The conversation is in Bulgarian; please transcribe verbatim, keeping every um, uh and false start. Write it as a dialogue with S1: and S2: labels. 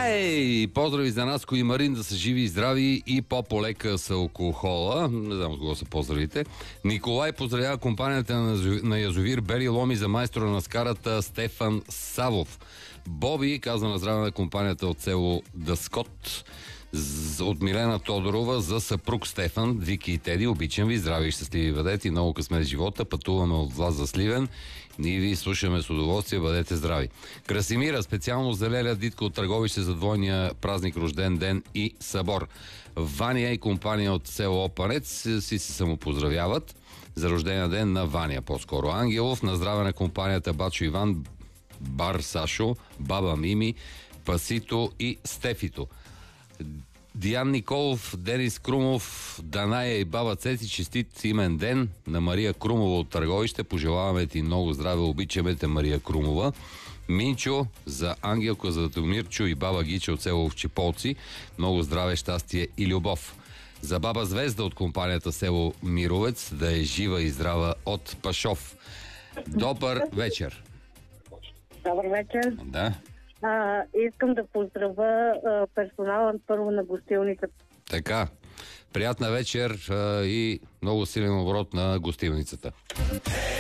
S1: Ей, поздрави за Наско и Марин да са живи и здрави и по-полека с алкохола. Не знам с кого са поздравите. Николай поздравява компанията на, на язовир Бели Ломи за майстора на скарата Стефан Савов. Боби казва на здраве на компанията от село Дъскот от Милена Тодорова за съпруг Стефан, Вики и Теди. Обичам ви, здрави и щастливи бъдете, много късмет в живота. Пътуваме от Влас за Сливен. Ние ви слушаме с удоволствие, бъдете здрави. Красимира, специално за Леля Дитка от Търговище за двойния празник, рожден ден и събор. Ваня и компания от село Опанец си се самопоздравяват за рождения ден на Ваня, по-скоро Ангелов. На здраве на компанията Бачо Иван, Бар Сашо, Баба Мими, Пасито и Стефито. Диан Николов, Денис Крумов, Даная и баба Цеци, честит имен ден на Мария Крумова от Търговище. Пожелаваме ти много здраве, обичаме те, Мария Крумова. Минчо за Ангелка, за Домирчо и баба Гича от село Овчеполци. Много здраве, щастие и любов. За баба Звезда от компанията село Мировец, да е жива и здрава от Пашов. Добър вечер.
S2: Добър вечер.
S1: Да.
S2: А, искам да поздравя а, персонала първо на гостилницата.
S1: Така. Приятна вечер а, и много силен оборот на гостилницата.